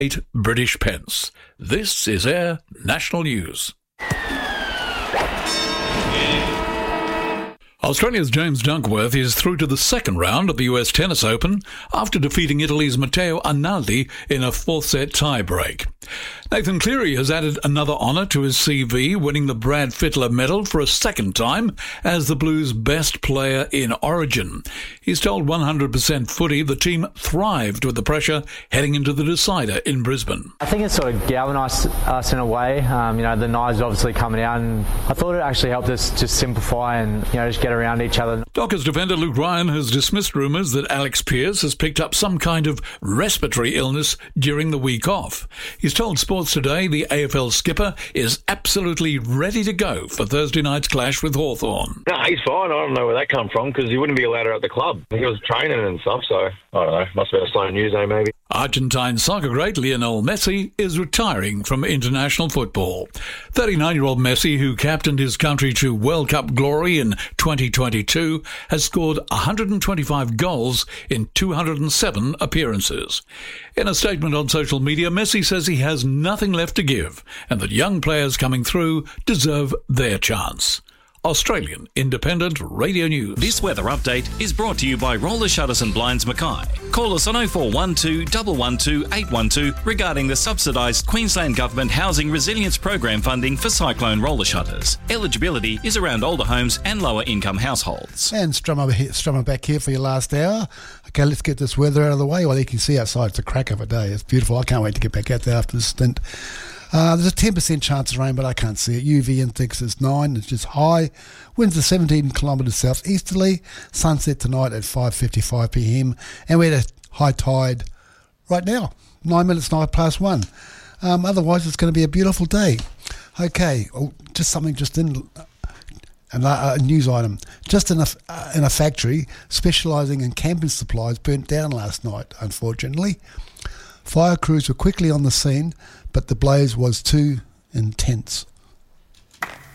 British pence. This is Air National News. Australia's James Duckworth is through to the second round of the US Tennis Open after defeating Italy's Matteo Arnaldi in a fourth-set tie-break. Nathan Cleary has added another honour to his CV, winning the Brad Fittler Medal for a second time as the Blues' best player in Origin. He's told 100% Footy the team thrived with the pressure heading into the decider in Brisbane. I think it sort of galvanised us in a way. The knives obviously coming out, and I thought it actually helped us just simplify and just get around each other. Dockers defender Luke Ryan has dismissed rumours that Alex Pearce has picked up some kind of respiratory illness during the week off. He's told Sports Today the AFL skipper is absolutely ready to go for Thursday night's clash with Hawthorn. No, he's fine. I don't know where that come from because he wouldn't be allowed at the club. He was training and stuff, so I don't know. Must have been a slow news day maybe. Argentine soccer great Lionel Messi is retiring from international football. 39-year-old Messi, who captained his country to World Cup glory in 2022, has scored 125 goals in 207 appearances. In a statement on social media, Messi says he has nothing left to give and that young players coming through deserve their chance. Australian Independent Radio News. This weather update is brought to you by Roller Shutters and Blinds Mackay. Call us on 0412 112 812 regarding the subsidised Queensland Government Housing Resilience Program funding for cyclone roller shutters. Eligibility is around older homes and lower income households. And Strummer back here for your last hour. Okay, let's get this weather out of the way. Well, you can see outside, it's a crack of a day. It's beautiful. I can't wait to get back out there after this stint. There's a 10% chance of rain, but I can't see it. UV index is 9. It's just high. Winds are 17 kilometres southeasterly. Sunset tonight at 5:55 p.m. And we had a high tide right now, 9 minutes 9 past 1. Otherwise, it's going to be a beautiful day. Okay, a news item. Just in a factory specialising in camping supplies burnt down last night, unfortunately. Fire crews were quickly on the scene, but the blaze was too intense.